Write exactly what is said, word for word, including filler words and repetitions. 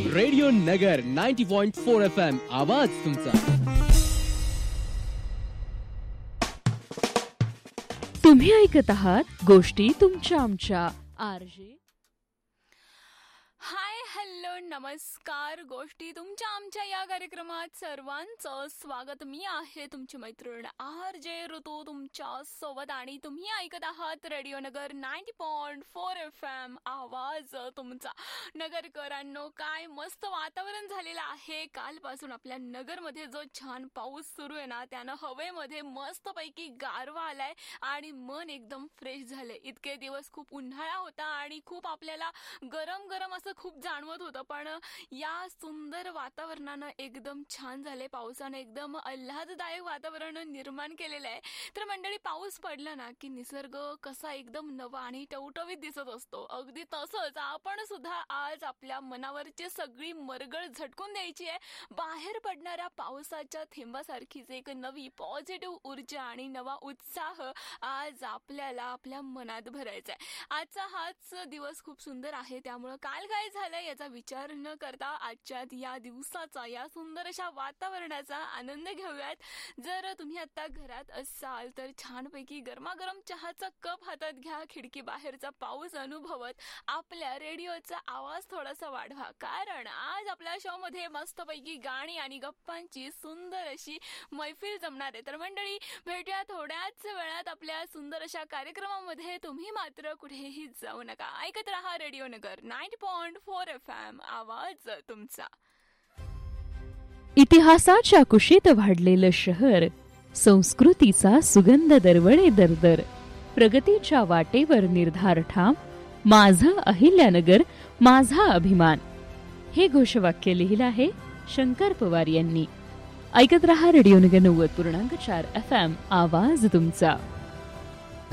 Radio नगर ninety point four F M आवाज तुमचा. तुम्ही ऐकत आहात गोष्टी तुमच्या आमच्या आरजे. हाय हॅलो नमस्कार. गोष्टी तुमच्या आमच्या या कार्यक्रमात सर्वांचं स्वागत. मी आहे तुमची मैत्रीण आर जे ऋतू तुमच्या सोबत आणि तुम्ही ऐकत आहात रेडिओ नगर ninety point four F M आवाज तुमचा. नगरकरांनो, काय मस्त वातावरण झालेलं आहे. कालपासून आपल्या नगरमध्ये जो छान पाऊस सुरू आहे ना, त्यानं हवेमध्ये मस्तपैकी गारवा आलाय आणि मन एकदम फ्रेश झालंय. इतके दिवस खूप उन्हाळा होता आणि खूप आपल्याला गरम गरम असं खूप जाणवत होतं, पण या सुंदर वातावरणानं एकदम छान झाले. पावसानं एकदम आल्हाददायक वातावरण निर्माण केलेलं आहे. तर मंडळी, पाऊस पडला ना की निसर्ग कसा एकदम नवा आणि टवटवीत दिसत असतो. अगदी तसंच आपण सुद्धा आज आपल्या मनावरची सगळी मरगळ झटकून द्यायची आहे. बाहेर पडणाऱ्या पावसाच्या थेंबासारखीच एक नवी पॉझिटिव्ह ऊर्जा आणि नवा उत्साह आज आपल्याला आपल्या मनात भरायचा आहे. आजचा हाच दिवस खूप सुंदर आहे, त्यामुळं काल काय झालंय याचा विचार न करता आजच्या या दिवसाचा, या सुंदर अशा वातावरणाचा आनंद घेऊयात. जर तुम्ही आता घरात असाल तर छानपैकी गरमागरम चहाचा कप हातात घ्या, खिडकी बाहेरचा पाऊस अनुभवत आपल्या रेडिओचा आवाज थोडासा वाढवा, कारण आज आपल्या शो मध्ये मस्तपैकी गाणी आणि गप्पांची सुंदर अशी मैफिल जमणार आहे. तर मंडळी, भेटूया थोड्याच वेळात आपल्या सुंदर अशा कार्यक्रमामध्ये. तुम्ही मात्र कुठेही जाऊ नका. ऐकत रहा रेडिओ नगर ninety point four F M आवाज तुमचा. इतिहासाच्या कुशीत वाढलेलं शहर, संस्कृतीचा सुगंध दरवळे दरदर, प्रगतीच्या वाटेवर निर्धार ठाम, माझं अहिल्यानगर माझा अभिमान, हे घोषवाक्य लिहिलं आहे शंकर पवार यांनी. ऐकत रहा रेडिओ नगर नव्वद पूर्णांक चार एफ एम आवाज तुमचा.